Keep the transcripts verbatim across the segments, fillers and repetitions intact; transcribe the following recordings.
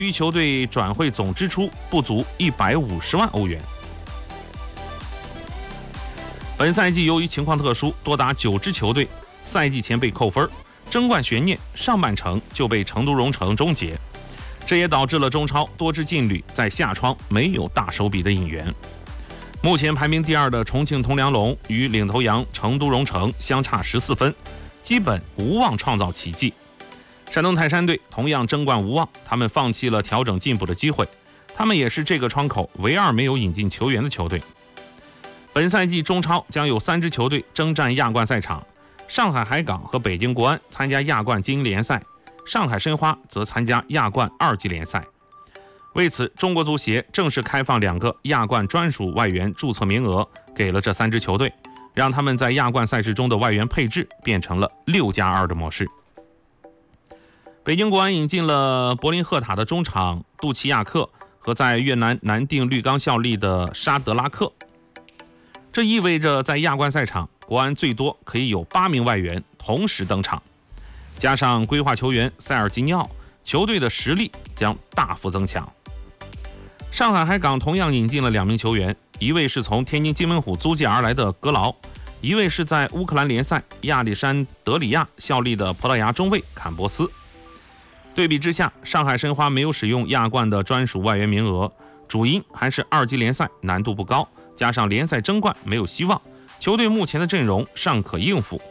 于球队转会总支出不足一百五十万欧元。本赛季由于情况特殊，多达九支球队赛季前被扣分，争冠悬念上半程就被成都蓉城终结，这也导致了中超多支劲旅在夏窗没有大手笔的引援。目前排名第二的重庆铜梁龙与领头羊成都蓉城相差十四分，基本无望创造奇迹。山东泰山队同样争冠无望，他们放弃了调整进步的机会，他们也是这个窗口唯二没有引进球员的球队。本赛季中超将有三支球队征战亚冠赛场，上海海港和北京国安参加亚冠精英联赛，上海申花则参加亚冠二级联赛。为此，中国足协正式开放两个亚冠专属外援注册名额给了这三支球队，让他们在亚冠赛事中的外援配置变成了六加二的模式。北京国安引进了柏林赫塔的中场杜齐亚克和在越南南定绿钢效力的沙德拉克，这意味着在亚冠赛场，国安最多可以有八名外援同时登场，加上规划球员塞尔吉尼奥，球队的实力将大幅增强。上海海港同样引进了两名球员，一位是从天津津门虎租借而来的格劳，一位是在乌克兰联赛亚历山德里亚效力的葡萄牙中卫坎波斯。对比之下，上海申花没有使用亚冠的专属外援名额，主因还是二级联赛难度不高，加上联赛争冠没有希望，球队目前的阵容尚可应付。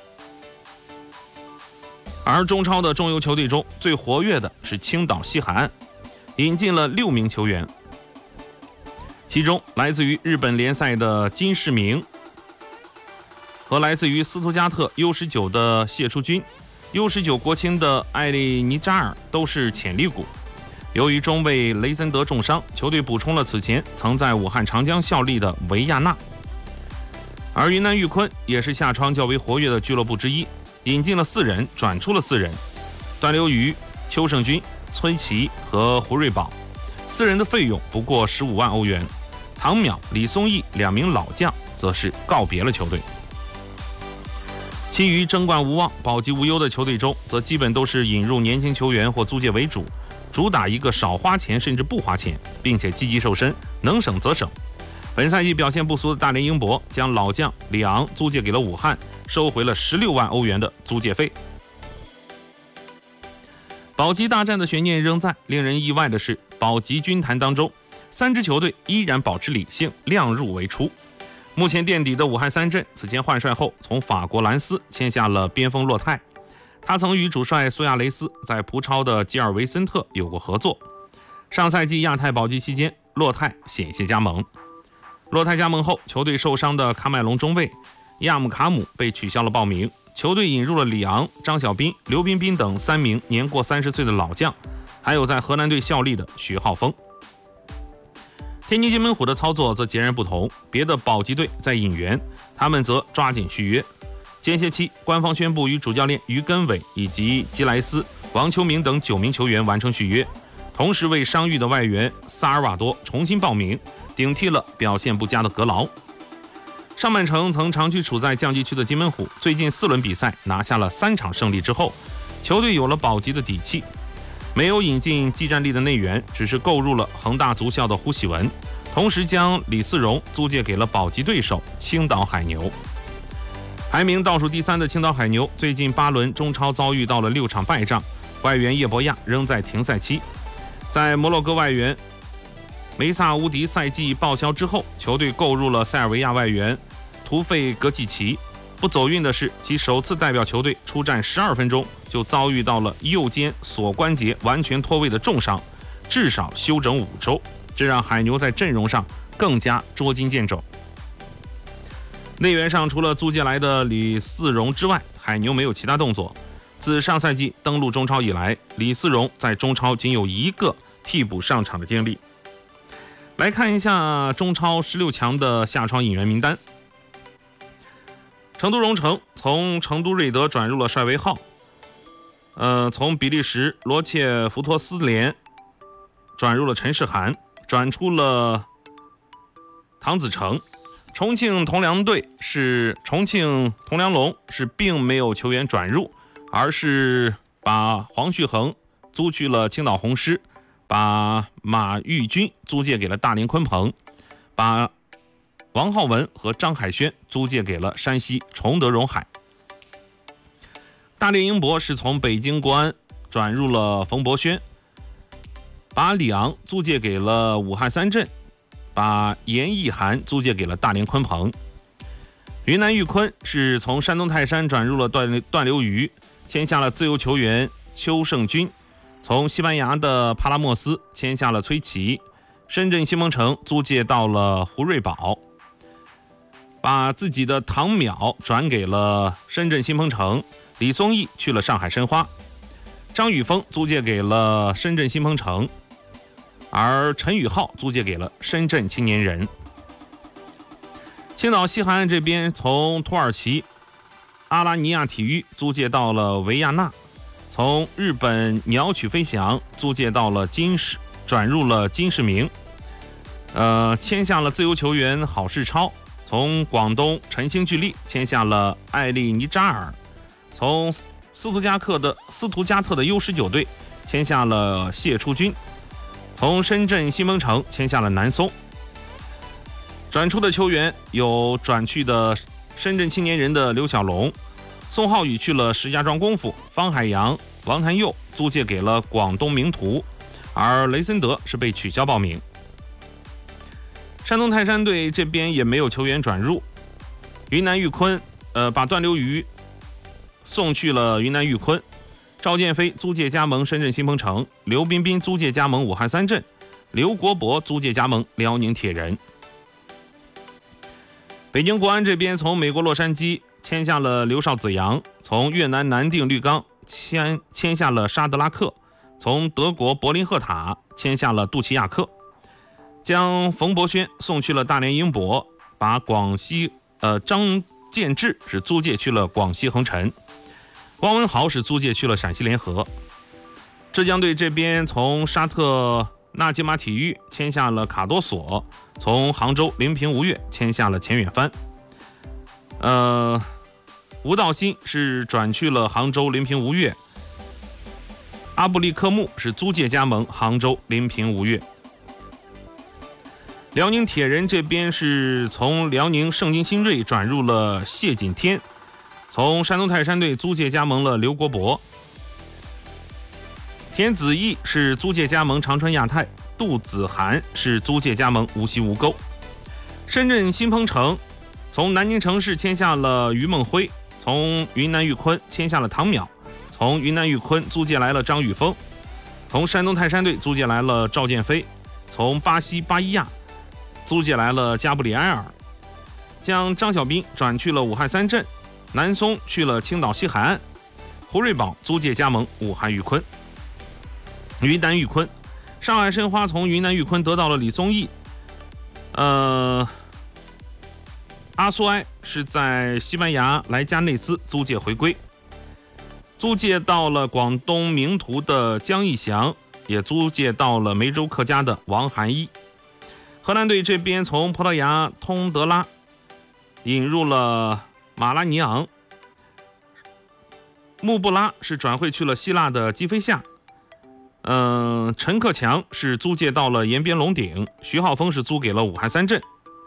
而中超的中游球队中最活跃的是青岛西海岸，引进了六名球员，其中来自于日本联赛的金世明和来自于斯图加特 U 十九 的谢淑君， U 十九 国青的艾利尼扎尔都是潜力股。由于中卫雷森德重伤，球队补充了此前曾在武汉长江效力的维亚纳。而云南玉坤也是夏窗较为活跃的俱乐部之一，引进了四人，转出了四人，段流瑜、邱胜军、崔琦和胡瑞宝，四人的费用不过十五万欧元。唐淼、李松义两名老将则是告别了球队。其余争冠无望、保级无忧的球队中，则基本都是引入年轻球员或租借为主，主打一个少花钱甚至不花钱，并且积极瘦身，能省则省。本赛季表现不俗的大连英博将老将里昂租借给了武汉，收回了十六万欧元的租借费。保级大战的悬念仍在，令人意外的是，保级军坛当中，三支球队依然保持理性，量入为出。目前垫底的武汉三镇此前换帅后，从法国兰斯签下了边锋洛泰，他曾与主帅苏亚雷斯在葡超的吉尔维森特有过合作。上赛季亚太保级期间，洛泰险些加盟。洛泰加盟后，球队受伤的喀麦隆中卫亚姆卡姆被取消了报名，球队引入了里昂、张小斌、刘彬彬等三名年过三十岁的老将，还有在河南队效力的徐浩峰。天津津门虎的操作则截然不同，别的保级队在引援，他们则抓紧续约。间歇期，官方宣布与主教练于根伟以及基莱斯、王秋明等九名球员完成续约，同时为伤愈的外援萨尔瓦多重新报名，顶替了表现不佳的格劳。上半程曾长期处在降级区的津门虎，最近四轮比赛拿下了三场胜利之后，球队有了保级的底气。没有引进技战力的内援，只是购入了恒大足校的胡喜文，同时将李嗣荣租借给了保级对手青岛海牛。排名倒数第三的青岛海牛，最近八轮中超遭遇到了六场败仗，外援叶博亚仍在停赛期。在摩洛哥外援梅萨乌迪赛季报销之后，球队购入了塞尔维亚外援图费格季奇。不走运的是，其首次代表球队出战十二分钟就遭遇到了右肩锁关节完全脱位的重伤，至少休整五周，这让海牛在阵容上更加捉襟见肘。内援上除了租借来的李嗣荣之外，海牛没有其他动作。自上赛季登陆中超以来，李嗣荣在中超仅有一个替补上场的经历。来看一下中超十六强的夏窗引援名单。成都蓉城从成都瑞德转入了帅维浩，呃，从比利时罗切福托斯联转入了陈世涵，转出了唐子成。重庆铜梁队是重庆铜梁龙是并没有球员转入，而是把黄旭恒租去了青岛红狮， 把马玉军租借给了大连鲲鹏，把王浩文和张海轩租借给了山西崇德荣海。大连英博是从北京国安转入了冯博轩，把李昂租借给了武汉三镇，把严艺涵租借给了大连鲲鹏。云南玉坤是从山东泰山转入了段段流鱼，签下了自由球员邱胜军，从西班牙的帕拉莫斯签下了崔琦，深圳新梦城租借到了胡瑞宝，把自己的唐淼转给了深圳新鹏城，李松义去了上海申花，张雨峰租借给了深圳新鹏城，而陈宇浩租借给了深圳青年人。青岛西海岸这边从土耳其阿拉尼亚体育租借到了维亚纳，从日本鸟取飞翔租借到了金世，转入了金世明，呃，签下了自由球员郝世超，从广东晨星巨力签下了艾利尼扎尔，从斯图加特的斯图加特的 U 十九 队签下了谢初军，从深圳新梦城签下了南松。转出的球员有转去的深圳青年人的刘小龙，宋浩宇去了石家庄功夫，方海洋、王谭佑租借给了广东名图，而雷森德是被取消报名。山东泰山队这边也没有球员转入，云南玉坤呃把段流鱼送去了云南玉坤，赵建飞租借加盟深圳新鹏城，刘彬彬租借加盟武汉三镇，刘国博租借加盟辽宁铁人。北京国安这边从美国洛杉矶签下了刘少子阳，从越南南定绿冈签签下了沙德拉克，从德国柏林赫塔签下了杜奇亚克，将冯博轩送去了大连英博，把广西呃张建志是租借去了广西恒辰，汪文豪是租借去了陕西联合。浙江队这边从沙特纳吉马体育签下了卡多索，从杭州临平吴越签下了钱远帆。呃，吴道新是转去了杭州临平吴越，阿布利克木是租借加盟杭州临平吴越。辽宁铁人这边是从辽宁盛京新锐转入了谢锦天，从山东泰山队租借加盟了刘国博。田子毅是租借加盟长春亚泰，杜子涵是租借加盟无锡吴钩。深圳新鹏城从南宁城市签下了于梦辉，从云南玉坤签下了唐淼，从云南玉坤租借来了张雨峰，从山东泰山队租借来了赵建飞，从巴西巴伊亚租借来了加布里埃尔，将张小斌转去了武汉三镇，南松去了青岛西海岸，胡瑞宝租借加盟武汉玉坤。云南玉坤，上海申花从云南玉坤得到了李松义，呃，阿苏埃是在西班牙莱加内斯租借回归，租借到了广东名图的江义祥，也租借到了梅州客家的王涵一。荷兰队这边从葡萄牙通德拉引入了马拉尼昂，穆布拉是转会去了希腊的基菲夏。嗯、呃，陈克强是租借到了延边龙鼎，徐浩峰是租给了武汉三镇。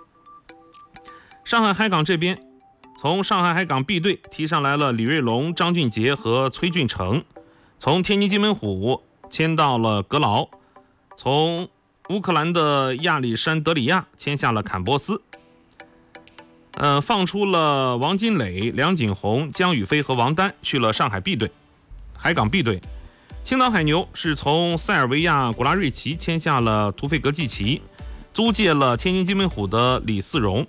上海海港这边，从上海海港 B 队提上来了李瑞龙、张俊杰和崔俊成，从天津津门虎签到了格劳，从乌克兰的亚历山德里亚签下了坎波斯。呃，放出了王金磊、梁景洪、姜宇飞和王丹去了上海 B 队，海港 B 队。青岛海牛是从塞尔维亚古拉瑞奇签下了图费格季奇，租借了天津津门虎的李四荣，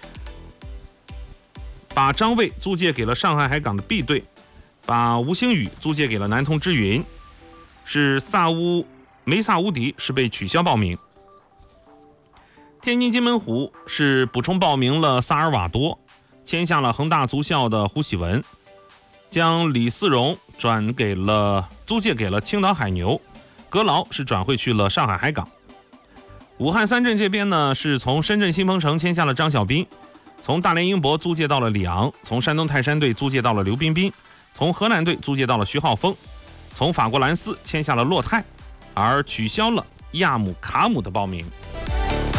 把张卫租借给了上海海港的 B 队，把吴星宇租借给了南通之云，是萨乌梅萨乌迪是被取消报名。天津津门虎是补充报名了萨尔瓦多，签下了恒大足校的胡喜文，将李四荣转给了租借给了青岛海牛，格劳是转会去了上海海港。武汉三镇这边呢，是从深圳新鹏城签下了张小斌，从大连英博租借到了李昂，从山东泰山队租借到了刘彬彬，从河南队租借到了徐浩峰，从法国兰斯签下了洛泰， 而取消了亚姆卡姆的报名。